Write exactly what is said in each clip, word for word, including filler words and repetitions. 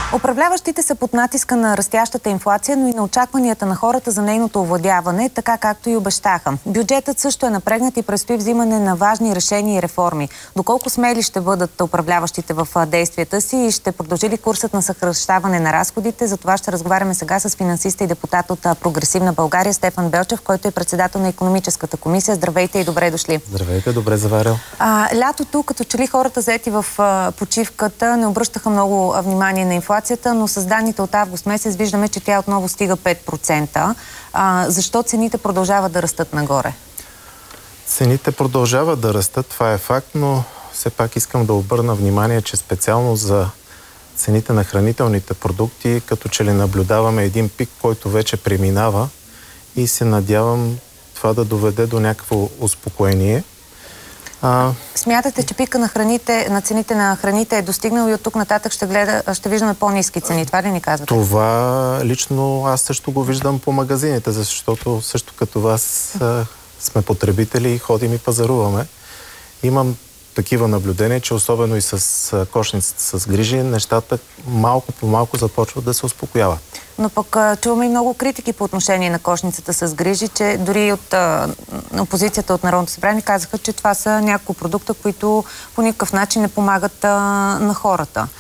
Управляващите са под натиска на растящата инфлация, но и на очакванията на хората за нейното овладяване, така както и обещаха. Бюджетът също е напрегнат и предстои взимане на важни решения и реформи. Доколко смели ще бъдат управляващите в действията си и ще продължи ли курсът на съкращаване на разходите? За това ще разговаряме сега с финансиста и депутат от Прогресивна България Стефан Белчев, който е председател на Икономическата комисия. Здравейте и добре дошли. Здравейте, добре заварил. А, лятото, като че ли хората заети в а, почивката, не обръщаха много внимание на инфлацията, но с данните от август месец виждаме, че тя отново стига пет процента. А, защо цените продължават да растат нагоре? Цените продължават да растат, това е факт, но все пак искам да обърна внимание, че специално за цените на хранителните продукти, като че ли наблюдаваме един пик, който вече преминава и се надявам това да доведе до някакво успокоение. А... Смятате, че пика на, храните, на цените на храните е достигнал и от тук нататък ще, гледа, ще виждаме по-ниски цени? Това ли ни казвате? Това лично аз също го виждам по магазините, защото също като вас а, сме потребители и ходим и пазаруваме. Имам такива наблюдения, че особено и с кошницата с грижи, нещата малко по малко започват да се успокояват. Но пък чуваме и много критики по отношение на кошницата с грижи, че дори от а, опозицията от Народното събрание казаха, че това са няколко продукта, които по никакъв начин не помагат а, на хората.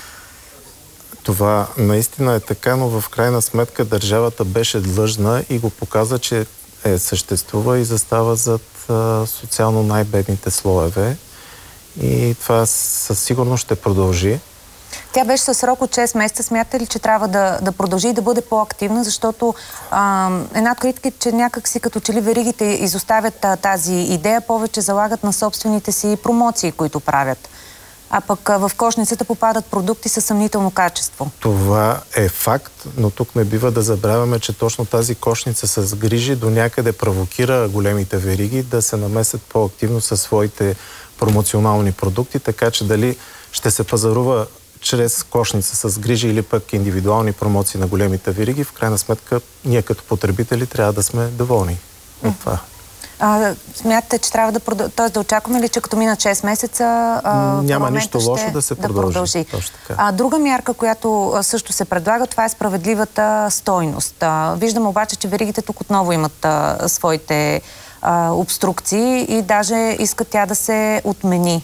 Това наистина е така, но в крайна сметка държавата беше длъжна и го показа, че е, съществува и застава зад а, социално най-бедните слоеве. И това със сигурност ще продължи. Тя беше със срок от шест месеца. Смятате ли, че трябва да, да продължи и да бъде по-активна, защото а, една от критики, че някак си като че ли веригите изоставят а, тази идея, повече залагат на собствените си промоции, които правят. А пък а, в кошницата попадат продукти със съмнително качество. Това е факт, но тук не бива да забравяме, че точно тази кошница с грижи до някъде провокира големите вериги да се намесят по-активно със своите промоционални продукти, така че дали ще се пазарува чрез кошница с грижи или пък индивидуални промоции на големите вериги, в крайна сметка ние като потребители трябва да сме доволни от това. А, смятате, че трябва да продължи, т.е. да очакваме ли, че като минат шест месеца а, няма нищо лошо ще да се продължи. Да продължи. Точно така. А, друга мярка, която също се предлага, това е справедливата стойност. А, виждам обаче, че веригите тук отново имат а, своите а, обструкции и даже искат тя да се отмени.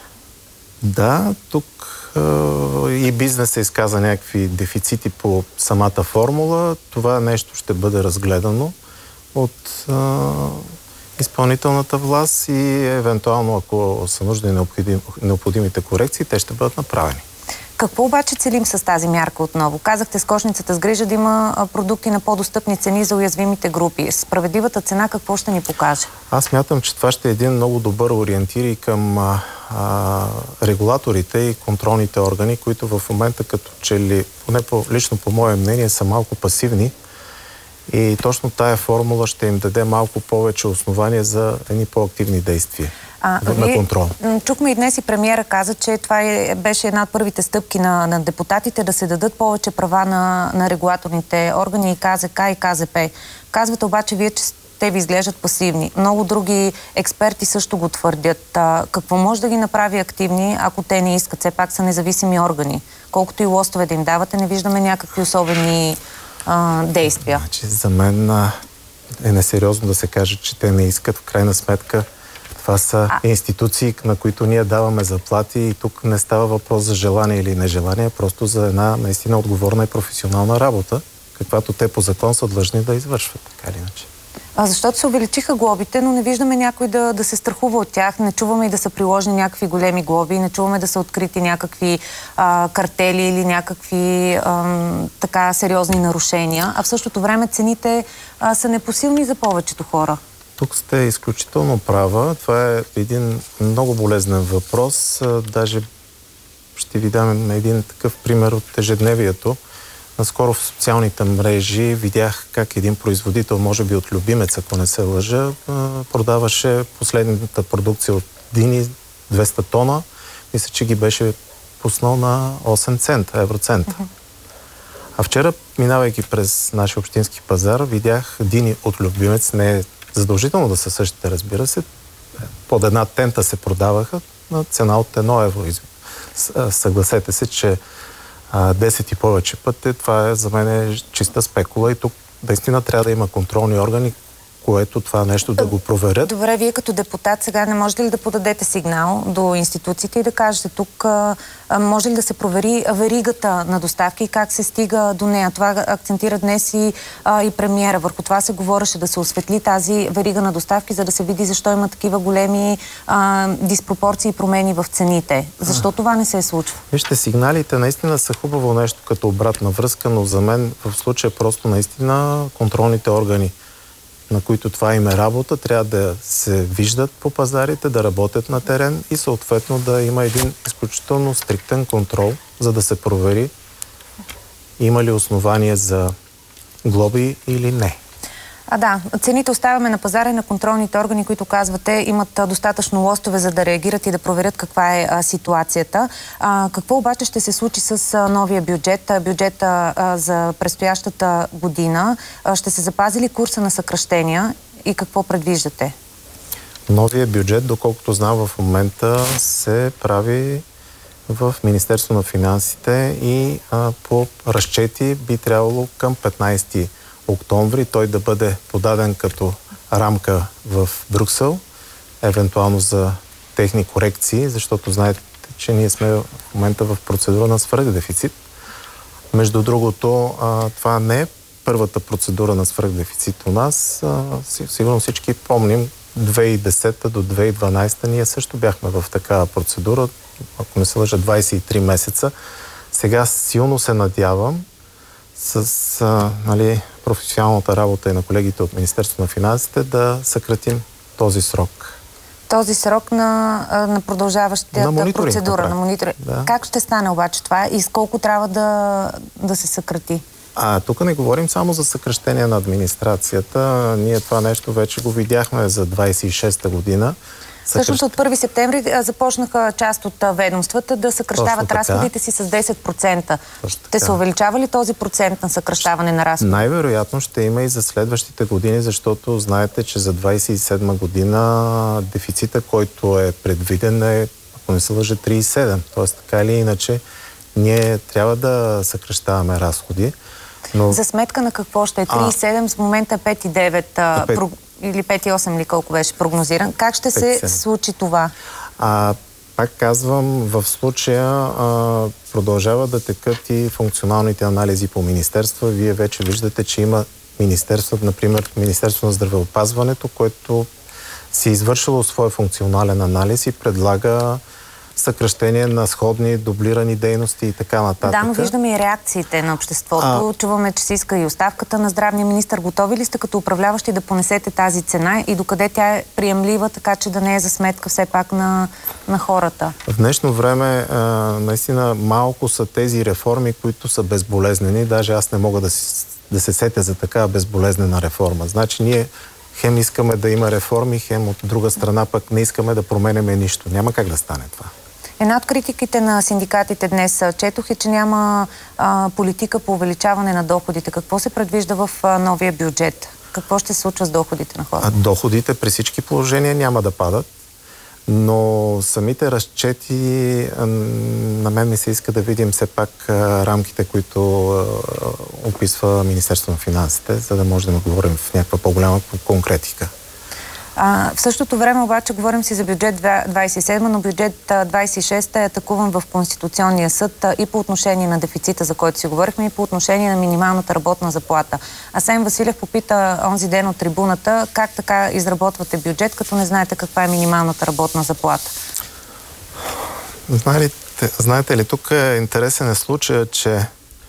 Да, тук а, и бизнесът изказа някакви дефицити по самата формула. Това нещо ще бъде разгледано от а, изпълнителната власт и евентуално, ако са нужни необходим, необходимите корекции, те ще бъдат направени. Какво обаче целим с тази мярка отново? Казахте с кошницата с грижа да има продукти на по-достъпни цени за уязвимите групи. Справедливата цена какво ще ни покаже? Аз смятам, че това ще е един много добър ориентир и към а, а, регулаторите и контролните органи, които в момента като че ли, поне по, лично по мое мнение, са малко пасивни. И точно тая формула ще им даде малко повече основания за едни по-активни действия а, на вие, контрол. Чухме и днес и премиера каза, че това е, беше една от първите стъпки на, на депутатите да се дадат повече права на, на регулаторните органи и КЗК и КЗП. Казвате обаче вие, че те ви изглеждат пасивни. Много други експерти също го твърдят. А, какво може да ги направи активни, ако те не искат? Все пак са независими органи. Колкото и лостове да им давате, не виждаме някакви особени а, действия. Значи, за мен а, е несериозно да се каже, че те не искат. В крайна сметка това са а... институции, на които ние даваме заплати и тук не става въпрос за желание или нежелание, просто за една наистина отговорна и професионална работа, каквато те по закон са длъжни да извършват, така или иначе. А защото се увеличиха глобите, но не виждаме някой да, да се страхува от тях. Не чуваме и да са приложени някакви големи глоби, не чуваме да са открити някакви а, картели или някакви а, така сериозни нарушения. А в същото време цените а, са непосилни за повечето хора. Тук сте изключително права. Това е един много болезнен въпрос. Даже ще ви дам един такъв пример от ежедневието. Наскоро в социалните мрежи видях как един производител, може би от Любимец, ако не се лъжа, продаваше последната продукция от дини, двеста тона. Мисля, че ги беше пуснал на осем цента, евроцента. Uh-huh. А вчера, минавайки през нашия общински пазар, видях дини от Любимец. Не е задължително да са същите, разбира се. Под една тента се продаваха на цена от едно евро. Съгласете се, че а, десет и повече пъти, това е за мен е чиста спекула и тук наистина трябва да има контролни органи, което това нещо да го проверят. Добре, вие като депутат сега не можете ли да подадете сигнал до институциите и да кажете тук а, може ли да се провери веригата на доставки и как се стига до нея? Това акцентира днес и, а, и премиера. Върху това се говореше да се осветли тази верига на доставки, за да се види защо има такива големи а, диспропорции и промени в цените. Защо а. това не се случва? Вижте, сигналите наистина са хубаво нещо като обратна връзка, но за мен в случая просто наистина контролните органи, на които това им е работа, трябва да се виждат по пазарите, да работят на терен и съответно да има един изключително стриктен контрол, за да се провери има ли основание за глоби или не. А да, цените оставяме на пазара и на контролните органи, които казвате, имат а, достатъчно лостове, за да реагират и да проверят каква е а, ситуацията. А, какво обаче ще се случи с а, новия бюджет, а, бюджета а, за предстоящата година? А, ще се запази ли курса на съкращения и какво предвиждате? Новия бюджет, доколкото знам в момента, се прави в Министерство на финансите и а, по разчети би трябвало към петнайсети октомври той да бъде подаден като рамка в Брюксел, евентуално за техни корекции, защото знаете, че ние сме в момента в процедура на свръхдефицит. Между другото, а, това не е първата процедура на свръхдефицит у нас. А, сигурно всички помним, две хиляди и десета до две хиляди и дванайсета ние също бяхме в такава процедура, ако не се лъжа, двайсет и три месеца. Сега силно се надявам с а, нали, професионалната работа и на колегите от Министерството на финансите да съкратим този срок. Този срок на, на продължаващата на процедура, на мониторинг. Да. Как ще стане обаче това и с колко трябва да, да се съкрати? А, тук не говорим само за съкращение на администрацията. Ние това нещо вече го видяхме за двайсет и шеста година. Всъщност от първи септември започнаха част от ведомствата да съкращават разходите си с десет процента. Ще се увеличава ли този процент на съкращаване на разходи? Най-вероятно ще има и за следващите години, защото знаете, че за двайсет и седма година дефицита, който е предвиден е, ако не се лъжа, трийсет и седем. Тоест така или иначе ние трябва да съкращаваме разходи. Но... За сметка на какво ще е? трийсет и седем, в момента е пет и девет. А, пет... Или пет и осем ли колко беше прогнозиран. Как ще се случи това? А, пак казвам, в случая а, продължава да текат и функционалните анализи по министерства. Вие вече виждате, че има министерство, например Министерство на здравеопазването, което си е извършило своя функционален анализ и предлага съкращение на сходни, дублирани дейности и така нататък. Да, но виждаме и реакциите на обществото. А... Чуваме, че се иска и оставката на здравния министър. Готови ли сте като управляващи да понесете тази цена и докъде тя е приемлива, така че да не е за сметка все пак на, на хората? В днешно време а, наистина малко са тези реформи, които са безболезнени. Даже аз не мога да, си, да се сетя за такава безболезнена реформа. Значи ние хем искаме да има реформи, хем от друга страна пък не искаме да променяме нищо. Няма как да стане това. Една от критиките на синдикатите днес четох е, че няма а, политика по увеличаване на доходите. Какво се предвижда в а, новия бюджет? Какво ще се случва с доходите на хората? А, доходите при всички положения няма да падат, но самите разчети а, на мен ми се иска да видим все пак а, рамките, които а, описва Министерство на финансите, за да можем да говорим в някаква по-голяма конкретика. А, в същото време обаче говорим си за бюджет двайсет и седма, но бюджет двайсет и шеста е атакуван в Конституционния съд и по отношение на дефицита, за който си говорихме, и по отношение на минималната работна заплата. Асен Василев попита онзи ден от трибуната как така изработвате бюджет, като не знаете каква е минималната работна заплата. Знаете, знаете ли, тук е интересен е случая, че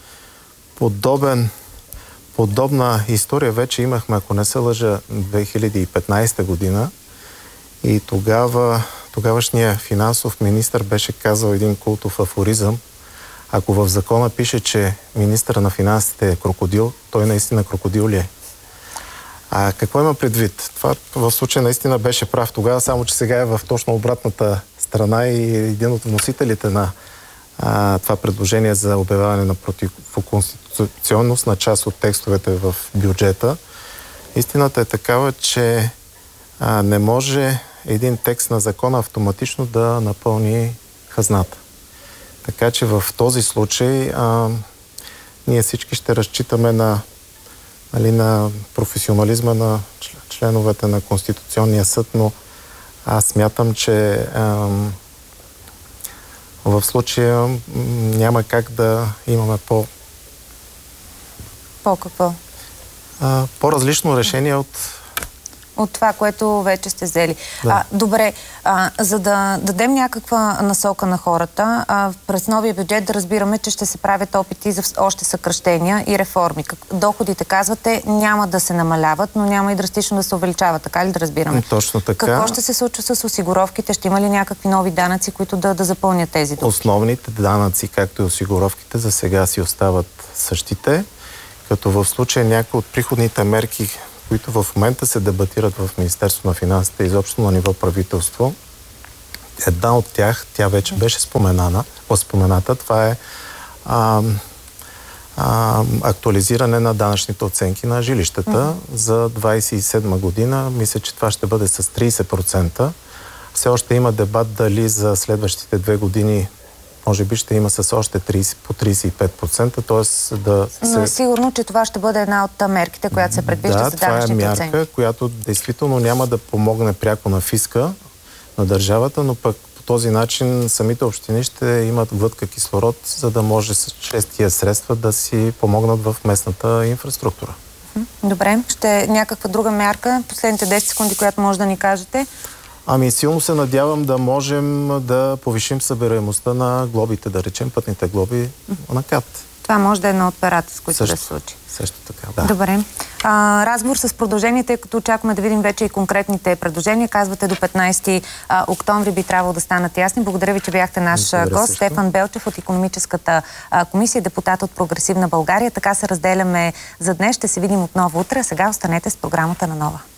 подобен Подобна история вече имахме, ако не се лъжа, две хиляди и петнайсета година и тогава тогавашният финансов министър беше казал един култов афоризъм. Ако в закона пише, че министър на финансите е крокодил, той наистина крокодил ли е? А какво има предвид? Това в случая наистина беше прав тогава, само че сега е в точно обратната страна и един от вносителите на а, това предложение за обявяване на противоконституционност на част от текстовете в бюджета. Истината е такава, че а, не може един текст на закона автоматично да напълни хазната. Така че в този случай а, ние всички ще разчитаме на, нали, на професионализма на членовете на Конституционния съд, но аз смятам, че а, в случая няма как да имаме по... По какво? А, по-различно решение от... От това, което вече сте взели. Да. А, добре, а, за да дадем някаква насока на хората, а, през новия бюджет да разбираме, че ще се правят опити за още съкращения и реформи. Как, доходите, казвате, няма да се намаляват, но няма и драстично да се увеличават. Така ли да разбираме? Точно така. Какво ще се случва с осигуровките? Ще има ли някакви нови данъци, които да, да запълнят тези дупки? Основните данъци, както и осигуровките, за сега си остават същите, като в случая някои от приходните мерки, които в момента се дебатират в Министерството на финансите, изобщо на ниво правителство. Една от тях, тя вече беше споменана, спомената, това е а, а, актуализиране на данъчните оценки на жилищата mm-hmm. за двадесет и седма година. Мисля, че това ще бъде с тридесет процента. Все още има дебат дали за следващите две години може би ще има с още тридесет, по тридесет и пет процента, т.е. да се... Но е сигурно, че това ще бъде една от мерките, която се предвижда да, за данъчните оценки. Да, това е мярка, която действително няма да помогне пряко на фиска, на държавата, но пък по този начин самите общини ще имат глътка кислород, за да може чрез тия средства да си помогнат в местната инфраструктура. Добре. Ще е някаква друга мярка, последните десет секунди, която може да ни кажете? Ами силно се надявам да можем да повишим събираемостта на глобите, да речем пътните глоби на КАТ. Това може да е едно от перата, с които също, да се случи. Също така, да. Добре. А, разговор с продължение, тъй като очакваме да видим вече и конкретните предложения. Казвате до петнадесети октомври би трябвало да станат ясни. Благодаря ви, че бяхте наш Благодаря гост. Също. Стефан Белчев от Икономическата а, комисия, депутат от Прогресивна България. Така се разделяме за днес. Ще се видим отново утре. Сега останете с програмата на Нова.